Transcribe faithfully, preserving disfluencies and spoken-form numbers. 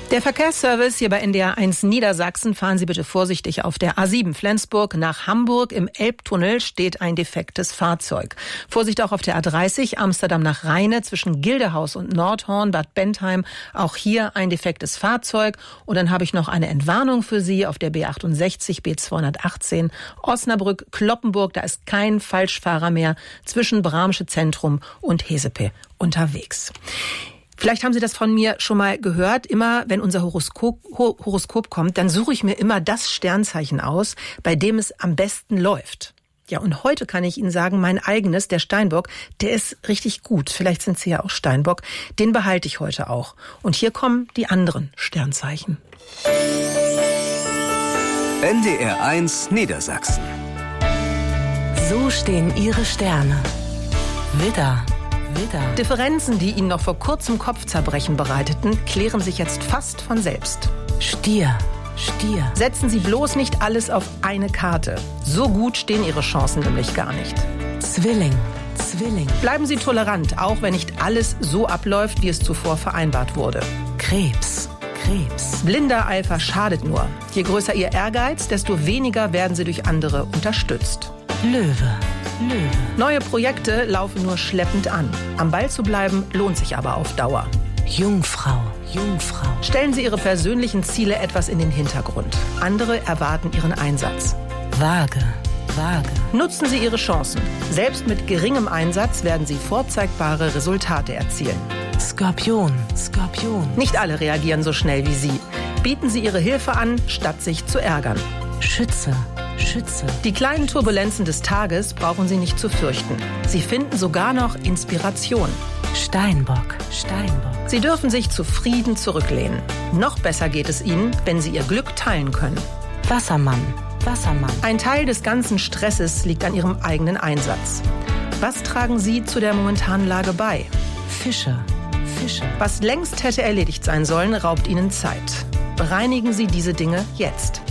Der Verkehrsservice hier bei N D R eins Niedersachsen. Fahren Sie bitte vorsichtig auf der A sieben Flensburg nach Hamburg. Im Elbtunnel steht ein defektes Fahrzeug. Vorsicht auch auf der A dreißig Amsterdam nach Rheine zwischen Gildehaus und Nordhorn, Bad Bentheim. Auch hier ein defektes Fahrzeug. Und dann habe ich noch eine Entwarnung für Sie auf der B achtundsechzig, B zweihundertachtzehn Osnabrück, Kloppenburg. Da ist kein Falschfahrer mehr zwischen Bramsche Zentrum und Hesepe unterwegs. Vielleicht haben Sie das von mir schon mal gehört. Immer, wenn unser Horoskop, Horoskop kommt, dann suche ich mir immer das Sternzeichen aus, bei dem es am besten läuft. Ja, und heute kann ich Ihnen sagen, mein eigenes, der Steinbock, der ist richtig gut. Vielleicht sind Sie ja auch Steinbock. Den behalte ich heute auch. Und hier kommen die anderen Sternzeichen. N D R eins Niedersachsen. So stehen Ihre Sterne. Widder. Widder. Differenzen, die Ihnen noch vor kurzem Kopfzerbrechen bereiteten, klären sich jetzt fast von selbst. Stier. Stier. Setzen Sie bloß nicht alles auf eine Karte. So gut stehen Ihre Chancen nämlich gar nicht. Zwilling. Zwilling. Bleiben Sie tolerant, auch wenn nicht alles so abläuft, wie es zuvor vereinbart wurde. Krebs. Krebs. Blinder Eifer schadet nur. Je größer Ihr Ehrgeiz, desto weniger werden Sie durch andere unterstützt. Löwe. Löwe. Neue Projekte laufen nur schleppend an. Am Ball zu bleiben, lohnt sich aber auf Dauer. Jungfrau. Jungfrau. Stellen Sie Ihre persönlichen Ziele etwas in den Hintergrund. Andere erwarten Ihren Einsatz. Waage. Waage. Nutzen Sie Ihre Chancen. Selbst mit geringem Einsatz werden Sie vorzeigbare Resultate erzielen. Skorpion. Skorpion. Nicht alle reagieren so schnell wie Sie. Bieten Sie Ihre Hilfe an, statt sich zu ärgern. Schütze. Schütze. Die kleinen Turbulenzen des Tages brauchen Sie nicht zu fürchten. Sie finden sogar noch Inspiration. Steinbock. Steinbock. Sie dürfen sich zufrieden zurücklehnen. Noch besser geht es Ihnen, wenn Sie Ihr Glück teilen können. Wassermann. Wassermann. Ein Teil des ganzen Stresses liegt an Ihrem eigenen Einsatz. Was tragen Sie zu der momentanen Lage bei? Fische. Fische. Was längst hätte erledigt sein sollen, raubt Ihnen Zeit. Bereinigen Sie diese Dinge jetzt.